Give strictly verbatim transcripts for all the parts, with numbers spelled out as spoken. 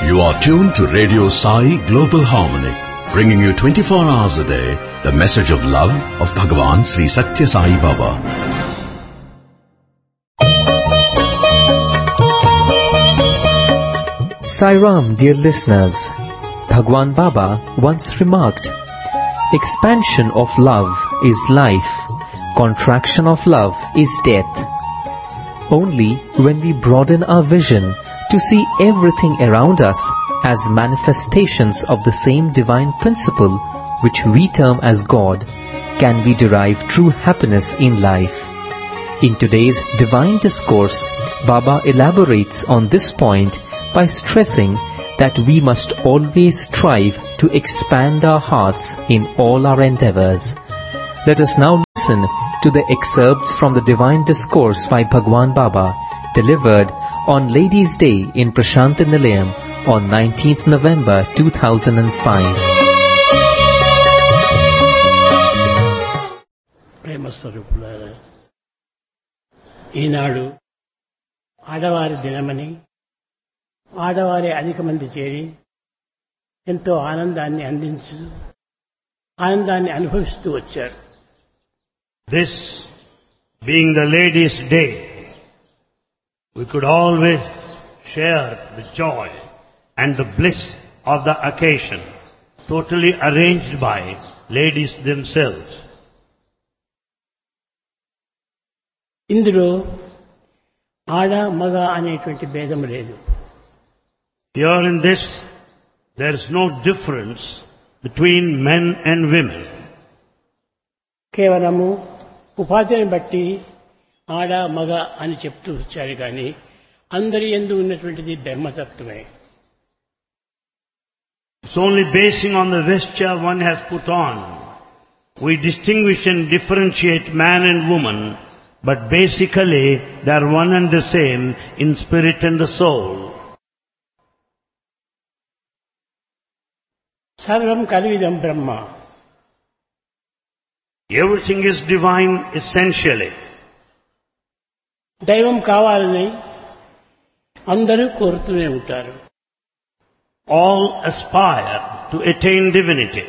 You are tuned to Radio Sai Global Harmony, bringing you twenty-four hours a day the message of love of Bhagavan Sri Satya Sai Baba. Sai Ram, dear listeners, Bhagwan Baba once remarked, expansion of love is life, contraction of love is death. Only when we broaden our vision to see everything around us as manifestations of the same divine principle which we term as God, can we derive true happiness in life. In today's divine discourse, Baba elaborates on this point by stressing that we must always strive to expand our hearts in all our endeavors. Let us now listen to the excerpts from the divine discourse by Bhagwan Baba, delivered on Ladies' Day in Prashanti Nilayam on nineteenth November two thousand five. ప్రేమ స్వరూపులారా, ఈనాడు ఆడవారి దినమని ఆడవారి అధిక మంది చేరి ఎంతో ఆనందాన్ని అందించు ఆనందాన్ని అనుభవిస్తూ వచ్చారు. This being the Ladies' Day, we could always share the joy and the bliss of the occasion, totally arranged by ladies themselves. ఇందులో ఆడ మగ అనేటువంటి భేదం లేదు. Here in this, there is no difference between men and women. కేవలము ఉపాధిని బట్టి ఆడ మగ అని చెప్తూ వచ్చారు కానీ అందరి యందు ఉన్నటువంటిది బ్రహ్మతత్వమే. It's only basing on the vesture one has put on. We distinguish and differentiate man and woman, but basically they are one and the same in spirit and the soul. సర్వం కలివిదం బ్రహ్మ. Everything is divine essentially. దైవం కావాలని అందరూ కోరుతూనే ఉంటారు. All aspire to attain divinity.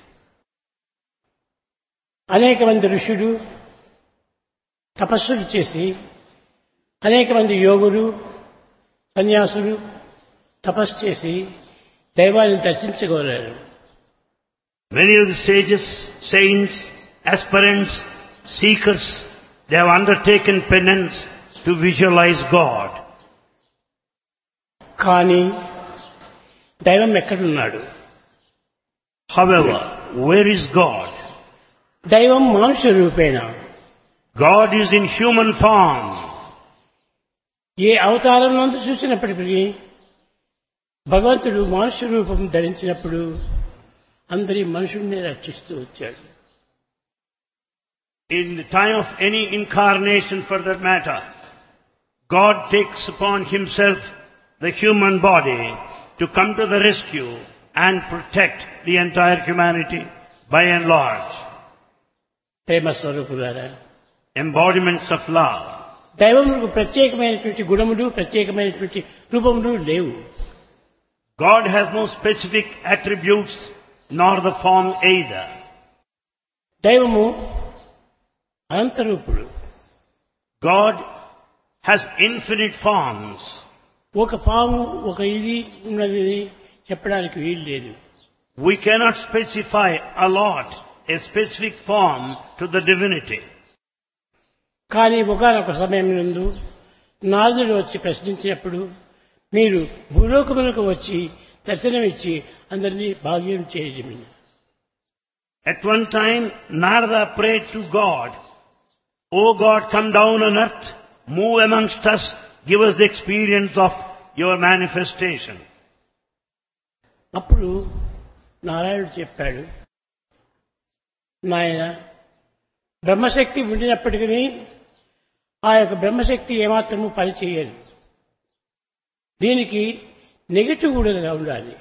అనేక మంది ఋషులు తపస్సులు చేసి, అనేక మంది యోగులు సన్యాసులు తపస్సు చేసి దైవాన్ని దర్శించగోరారు. Many of the sages, saints, aspirants, seekers, they have undertaken penance to visualize God. కానీ దైవం ఎక్కడున్నాడు? However, where is God? దైవం మానుష రూపేణ. God is in human form. ఏ అవతారంలో చూసినప్పటికీ భగవంతుడు మానుష రూపం ధరించినప్పుడు అందరి మనుషుల్ని రక్షిస్తూ వచ్చాడు. In the time of any incarnation for that matter, God takes upon himself the human body to come to the rescue and protect the entire humanity by and large. ప్రేమ స్వరూపులారా, Embodiments of love. దైవములకు ప్రత్యేకమైనటువంటి గుణములు ప్రత్యేకమైనటువంటి రూపములు లేవు. God has no specific attributes nor the form either. దైవము అనంతరూపుడు. God has infinite forms. ఒక పాము ఒక ఇది ఉన్నది చెప్పడానికి వీలు లేదు. We cannot specify a lot, a specific form to the divinity. కానీ ఒకనొక సమయం నందు నారదుడు వచ్చి ప్రశ్నించినప్పుడు మీరు భూలోకములకు వచ్చి దర్శనమిచ్చి అందరినీ భాగ్యం చేయడమే. At one time, Narada prayed to God, "O God, come down on earth, move amongst us, give us the experience of your manifestation." అప్పుడు నారాయణుడు చెప్పాడు, నాయన, బ్రహ్మశక్తి ఉండినప్పటికీ ఆ యొక్క బ్రహ్మశక్తి ఏమాత్రము పనిచేయదు. దీనికి నెగటివ్ కూడా ఉండాలి.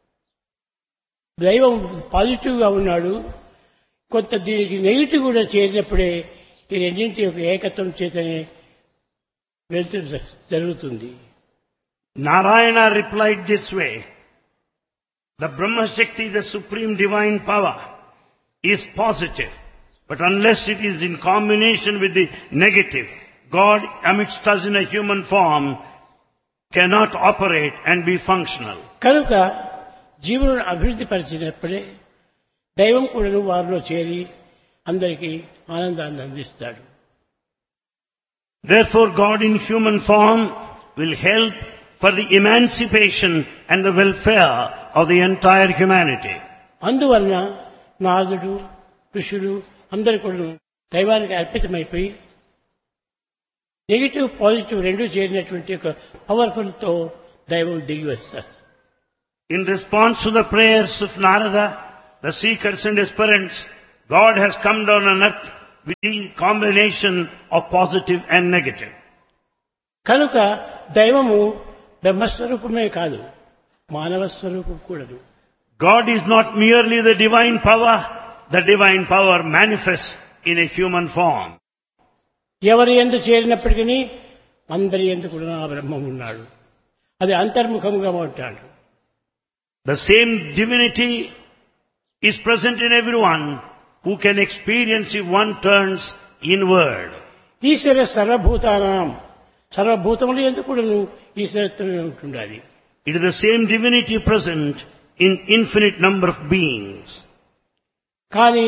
దైవం పాజిటివ్గా ఉన్నాడు, కొంత దీనికి నెగిటివ్ కూడా చేరినప్పుడే ఈ రెండింటి యొక్క ఏకత్వం చేతనే వెళ్తూ జరుగుతుంది. Narayana replied this way, The Brahma Shakti, the supreme divine power, is positive. But unless it is in combination with the negative, God amidst us in a human form cannot operate and be functional. కనుక జీవులను అభివృద్ధి పరిచినప్పుడే దైవం కూడాను వారిలో చేరి అందరికీ ఆనందాన్ని అందిస్తాడు. Therefore God in human form will help for the emancipation and the welfare of the entire humanity. అందువలన నారదుడు ఋషులు అందరూ కూడా దైవానికి అర్పితమైపోయి నెగిటివ్ పాజిటివ్ రెండు చేరినటువంటి ఒక పవర్ఫుల్ తో దైవం దిగి వస్తారు. In response to the prayers of Narada, the seekers and aspirants, God has come down on earth with the combination of positive and negative. కనుక దైవము బ్రహ్మస్వరూపమే కాదు, మానవ స్వరూపం కూడాను. God is not merely the divine power, the divine power manifests in a human form. ఎవరి యందు చేరినప్పటికీ అందరి యందు కూడా ఆ బ్రహ్మం ఉన్నాడు. అది అంతర్ముఖంగా ఉంటాడు. The same divinity is present in everyone who can experience if one turns inward. ఈశ్వర సర్వభూతానాం, సర్వభూతముల యందు కూడాను ఈశ్వరత్వమే ఉంటుండాలి. It is the same divinity present in infinite number of beings. కానీ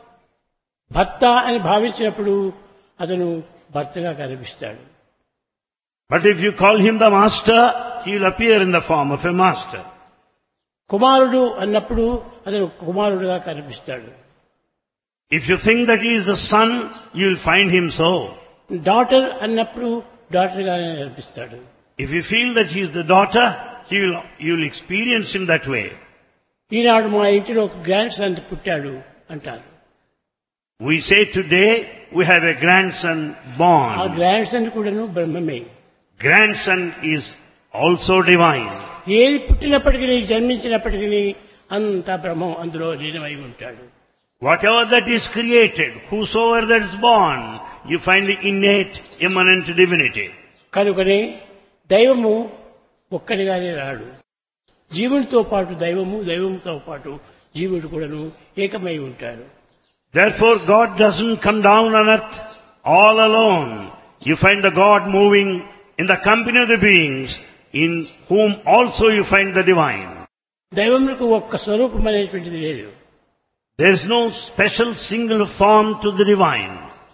భర్త అని భావించినప్పుడు అతను భర్తగా కనిపిస్తాడు. But if you call him the master, he will appear in the form of a master. కుమారుడు అన్నప్పుడు అతను కుమారుడుగా కనిపిస్తాడు. If you think that he is the son, you will find him so. Daughter అన్నప్పుడు డాటర్ గానే కనిపిస్తాడు. If you feel that he is the daughter, he will, you will experience him that way. ఈనాడు మా ఇంటిలో ఒక grand son పుట్టాడు అంటారు. We say today we have a grandson ఆ born. Grand son కూడాను బ్రహ్మమే. Grandson is also divine. ఏది పుట్టినప్పటికీ జన్మించినప్పటికీ అంతా బ్రహ్మం అందులో లీనమై ఉంటాడు. Whatever that is created, whosoever that is born, you find the innate, immanent divinity. కనుకనే దైవము ఒక్కడిగానే రాడు. జీవునితో పాటు దైవము, దైవంతో పాటు జీవుడు కూడాను ఏకమై ఉంటాడు. Therefore God doesn't come down on earth all alone. You find the God moving in the company of the beings, in whom also you find the divine. దైవములకు ఒక్క స్వరూపం అనేటువంటిది లేదు. There is no special single form to the divine.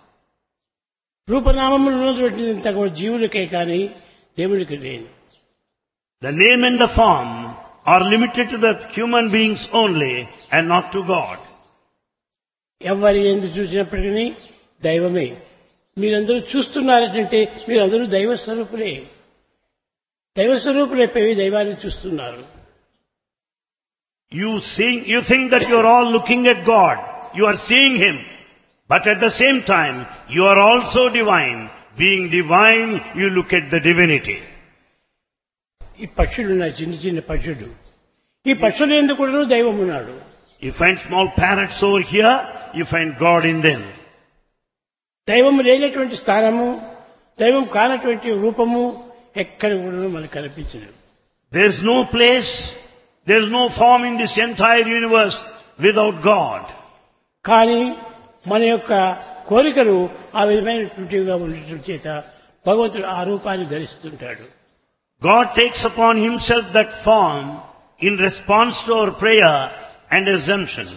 రూపనామములు ఉన్నటువంటిదంతా కూడా జీవులకే కానీ దేవుడికి లేదు. The name and the form are limited to the human beings only and not to God. ఎవరి ఎందు చూసినప్పటికీ దైవమే. మీరందరూ చూస్తున్నారంటే మీరందరూ దైవ స్వరూపులే. దైవ స్వరూపులైపోయి దైవాన్ని చూస్తున్నారు. You see, you think that you are all looking at God. You are seeing Him. But at the same time, you are also divine. Being divine, you look at the divinity. ఈ పక్షులు ఉన్నాయి, చిన్న చిన్న పక్షులు. ఈ పక్షులు ఎందుకు కూడా దైవం ఉన్నాడు. You find small parrots over here, you find God in them. దైవం లేనటువంటి స్థానము, దైవం కానటువంటి రూపము ఎక్కడ కూడా మనకు కనిపించదు. There is no place, there is no form in this entire universe without God. కానీ మన యొక్క కోరికలు ఆ విధమైనటువంటివిగా ఉండటం చేత భగవంతుడు ఆ రూపాన్ని ధరిస్తుంటాడు. God takes upon Himself that form in response to our prayer and assumption.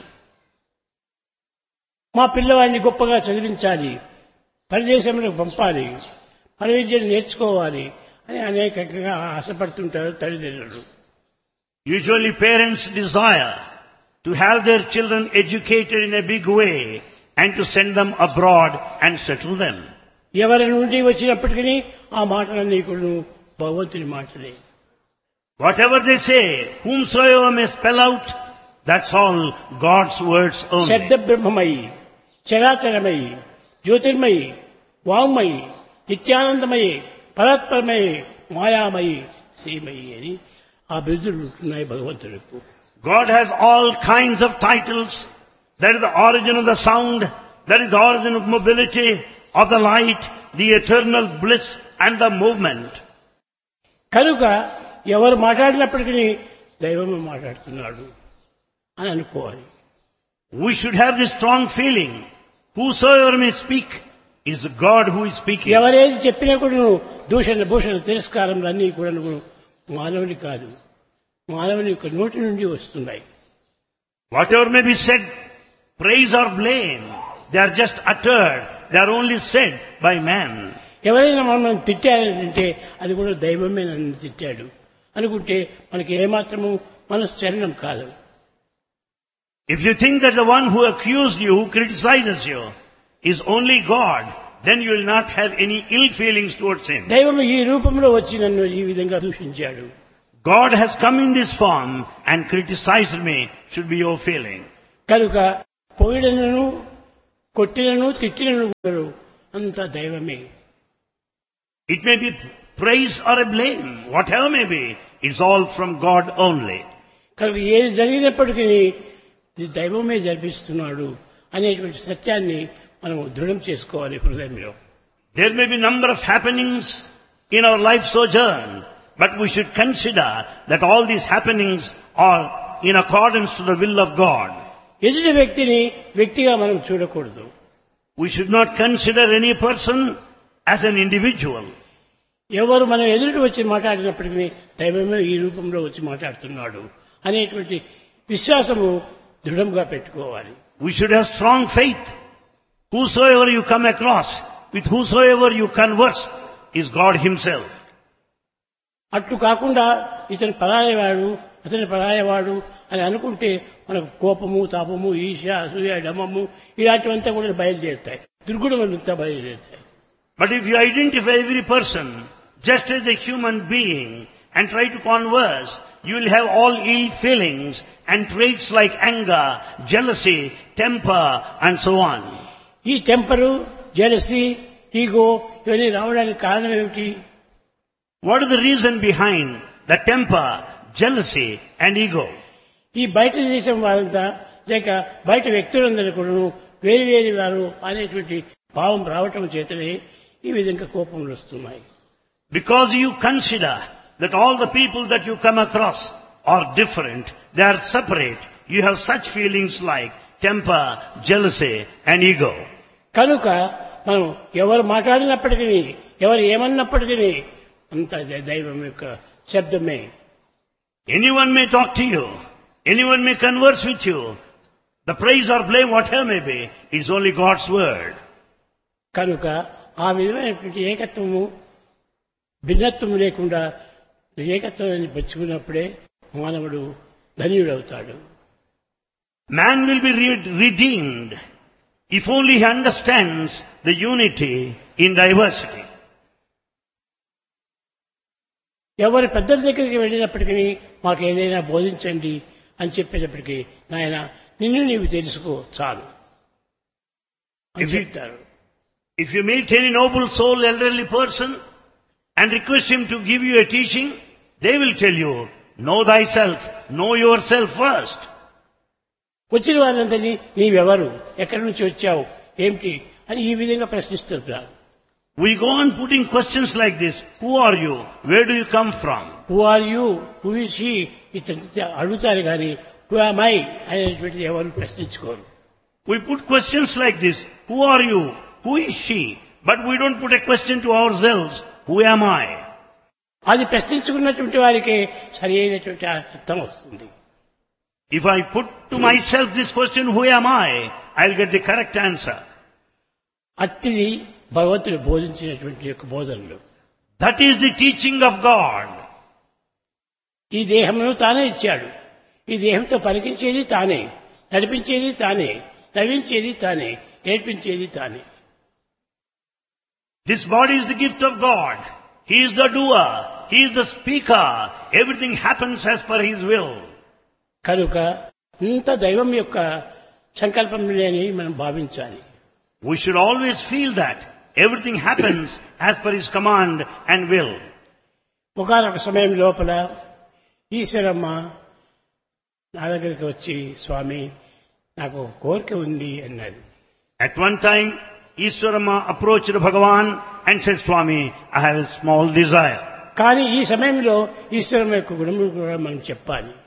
మా పిల్లవాడిని గొప్పగా చదివించాలి, పరిదేశంలో పంపాలి, పని విద్యను నేర్చుకోవాలి అని అనేకంగా ఆశపడుతుంటారు తల్లిదండ్రులు. Usually parents desire to have their children educated in a big way and to send them abroad and settle them. ఎవరి నుండి వచ్చినప్పటికీ ఆ మాటలన్నీ కూడా భగవంతుని మాటలే. Whatever they say, whomsoever may spell out, that's all God's words only. శబ్ద బ్రహ్మమయి, చరాచరమయి, జ్యోతిర్మయి, వాంగ్మయి, నిత్యానందమయి, పరాత్పరమయి, మాయామయి, శ్రీమయి అని ఆ బిరుదులు ఉంటున్నాయి భగవంతుడికి. God has all kinds of titles. That is the origin of the sound, that is the origin of mobility, of the light, the eternal bliss and the movement. కనుక ఎవరు మాట్లాడినప్పటికీ దైవమే మాట్లాడుతున్నాడు అని అనుకోవాలి. We should have this strong feeling. Whosoever may speak is God who is speaking. ఎవరేది చెప్పినా కూడా దూషణ భూషణ తిరస్కారములు అన్నీ కూడా మానవుని కాదు, మానవుని యొక్క నోటి నుండి వస్తున్నాయి. Whatever may be said, praise or blame, they are just uttered. They are only said by man. ఎవరైనా మనం తిట్టారంటే అది కూడా దైవమే నన్ను తిట్టాడు అనుకుంటే మనకి ఏమాత్రము మనసు చలనం కాదు. If you think that the one who accused you, who criticizes you, is only God, then you will not have any ill feelings towards him. దైవము ఈ రూపంలో వచ్చి నన్ను ఈ విధంగా దూషించాడు. God has come in this form and criticized me, should be your feeling. కనుక పొగిడనను కొట్టినను తిట్టినను అంతా దైవమే. It may be praise or a blame, whatever may be, it's all from God only. కనుక ఏది జరిగినప్పటికీ ఇది దైవమే జరిపిస్తున్నాడు అనేటువంటి సత్యాన్ని మనం దృఢం చేసుకోవాలి హృదయంలో. There may be number of happenings in our life sojourn, but we should consider that all these happenings are in accordance to the will of God. ఎదుటి వ్యక్తిని వ్యక్తిగా మనం చూడకూడదు. We should not consider any person as an individual. ఎవరు మనం ఎదుటి వచ్చి మాట్లాడినప్పటికీ దైవమే ఈ రూపంలో వచ్చి మాట్లాడుతున్నాడు అనేటువంటి విశ్వాసము దృఢంగా పెట్టుకోవాలి. We should have strong faith. Whosoever you come across, with whosoever you converse, is God himself. అట్లు కాకుండా ఇతను పరాయవాడు అతని పరాయవాడు అని అనుకుంటే మనకు కోపము తాపము ఈశ అసూయ డమము ఇలాంటివంతా కూడా బయలుదేరుతాయి, దుర్గుణమంతా బయలుదేరుతాయి. But if you identify every person just as a human being and try to converse, you will have all ill feelings and traits like anger, jealousy, temper and so on. ఈ టెంపరు, జెలసీ, ఈగో ఇవన్నీ రావడానికి కారణం ఏమిటి? What is the reason behind the temper, jealousy and ego? ఈ బయట దేశం వారంతా లేక బయట వ్యక్తులందరూ కూడా వేరు వేరు వారు అనేటువంటి భావం రావటం చేతనే ఈ విధంగా కోపములు వస్తున్నాయి. Because you consider that all the people that you come across are different, they are separate, you have such feelings like temper, jealousy and ego. కనుక మనం ఎవరు మాట్లాడినప్పటికీ ఎవరు ఏమన్నప్పటికీ అంత దైవం యొక్క శబ్దమే. Anyone may talk to you, anyone may converse with you, the praise or blame whatever may be, it's only God's word. కనుక ఆ విధమైనటువంటి ఏకత్వము భిన్నత్వము లేకుండా ఏకత్వాన్ని పెంచుకున్నప్పుడే మానవుడు ధన్యుడవుతాడు. Man will be redeemed if only he understands the unity in diversity. ఎవరి పెద్దల దగ్గరికి వెళ్ళినప్పటికీ మాకు ఏదైనా బోధించండి అని చెప్పేటప్పటికీ నాయన నిన్ను నీవు తెలుసుకో చాలు అని చెప్తారు. If you meet any noble soul, elderly person and request him to give you a teaching, they will tell you, know thyself, know yourself first. వచ్చిన వారందరినీ నీవెవరు, ఎక్కడి నుంచి వచ్చావు, ఏమిటి అని ఈ విధంగా ప్రశ్నిస్తుంటారు. We go on putting questions like this. Who are you? Where do you come from? Who are you? Who is he? ఇట్లా అడుగుతారు కానీ who am I అనేటువంటిది ఎవరు ప్రశ్నించుకోరు. We put questions like this. Who are you? Who is she? But we don't put a question to ourselves. Who am I? అది ప్రశ్నించుకున్నటువంటి వారికి సరి అయినటువంటి అర్థం వస్తుంది. If I put to myself this question, who am I? I'll get the correct answer. అట్టిది భగవంతుడు బోధించినటువంటి యొక్క బోధనలు. That is the teaching of God. ఈ దేహమును తానే ఇచ్చాడు. ఈ దేహంతో పలికించేది తానే, నడిపించేది తానే, నవ్వించేది తానే, ఏడ్పించేది తానే. This body is the gift of God. He is the doer. He is the speaker. Everything happens as per His will. కనుక ఇంత దైవం యొక్క సంకల్పం లేని మనం భావించాలి. We should always feel that everything happens as per His command and will. ఒకనొక సమయం లోపల ఈశ్వరమ్మ నా దగ్గరికి వచ్చి స్వామి నాకు ఒక కోరిక ఉంది అన్నది. At one time, Ishwarama approached Bhagavan and said, Swami, I have a small desire. కానీ ఈ సమయంలో ఈశ్వరమ్మ యొక్క గుణములు కూడా మనం చెప్పాలి.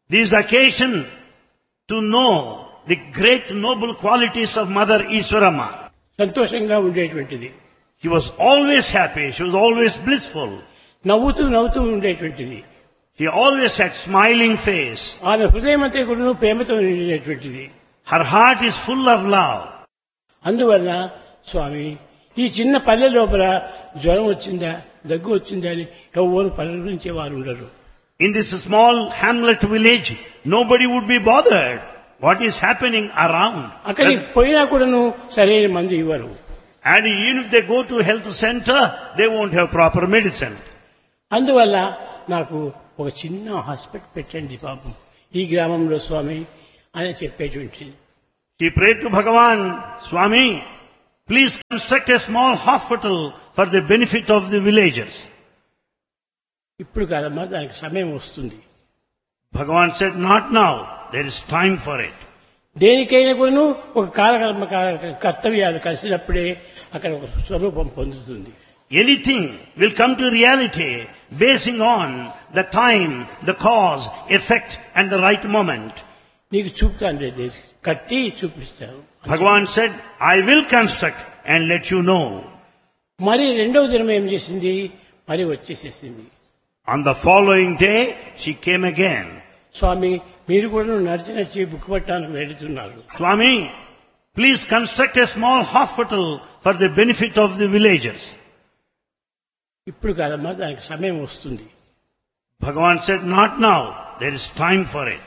This is occasion to know the great noble qualities of Mother Ishwarama. సంతోషంగా ఉండేటువంటిది, She was always happy. She was always blissful. నవ్వుతూ నవ్వుతూ ఉండేటువంటిది. She always had smiling face. ఆమె హృదయం అంతా కూడా ప్రేమతో నిండినటువంటిది. Her heart is full of love. అందువలన స్వామి, ఈ చిన్న పల్లె లోపల జ్వరం వచ్చిందా, దగ్గు వచ్చిందా అని ఎవరు పరిగణించే వారు ఉండరు. In this small hamlet village, nobody would be bothered what is happening around. అక్కడికి పోయినా కూడాను సరైన మందు ఇవ్వరు. And even if they go to health center, they won't have proper medicine. అందువల్ల నాకు ఒక చిన్న హాస్పిటల్ పెట్టండి పాపం ఈ గ్రామంలో స్వామి అని చెప్పేటువంటిది. She prayed to Bhagavan, Swami, please construct a small hospital for the benefit of the villagers. ఇప్పుడు కాదమ్మా, దానికి సమయం వస్తుంది. Bhagavan said, not now. There is time for it. దేనికైనా కూడాను ఒక కాలకర్మ కర్తవ్యాలు కలిసినప్పుడే అక్కడ ఒక స్వరూపం పొందుతుంది. Anything will come to reality basing on the time, the cause, effect and the right moment. నీకు చూపుతాను లేదు, కట్టి చూపిస్తాను. Bhagavan said, I will construct and let you know. మరి రెండవ దినం ఏం చేసింది, మరి వచ్చేసేసింది. On the following day, she came again. స్వామి, మీరు కూడా నడిచి నడిచి బుక్ పట్టడానికి వెళుతున్నారు. Swami, please construct a small hospital for the benefit of the villagers. ఇప్పుడు కాదమ్మా, దానికి సమయం వస్తుంది. Bhagavan said, not now. There is time for it.